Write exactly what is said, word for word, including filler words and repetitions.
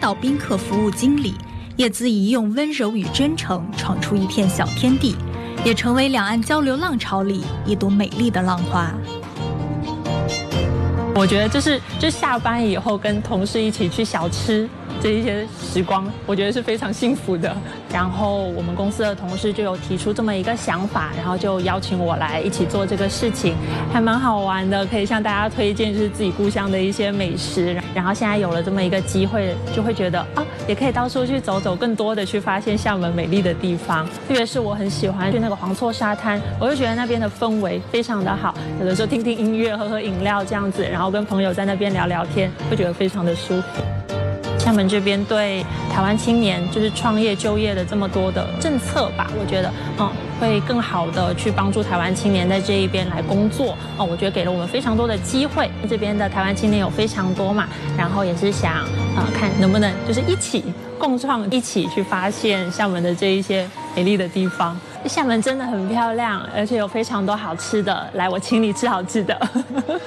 岛宾客服务经理，也自以用温柔与真诚闯出一片小天地，也成为两岸交流浪潮里一朵美丽的浪花。 我觉得这是就下班以后跟同事一起去小吃这一些时光，我觉得是非常幸福的。然后我们公司的同事就有提出这么一个想法，然后就邀请我来一起做这个事情，还蛮好玩的，可以向大家推荐就是自己故乡的一些美食。然后现在有了这么一个机会，就会觉得啊，也可以到处去走走，更多的去发现厦门美丽的地方。特别是我很喜欢去那个黄厝沙滩，我就觉得那边的氛围非常的好，有的时候听听音乐，喝喝饮料这样子，然后跟朋友在那边聊聊天，会觉得非常的舒服。厦门这边对台湾青年就是创业就业的这么多的政策吧，我觉得嗯会更好的去帮助台湾青年在这一边来工作哦，我觉得给了我们非常多的机会。这边的台湾青年有非常多嘛，然后也是想呃看能不能就是一起共创，一起去发现厦门的这一些美丽的地方。厦门真的很漂亮，而且有非常多好吃的，来我请你吃好吃的。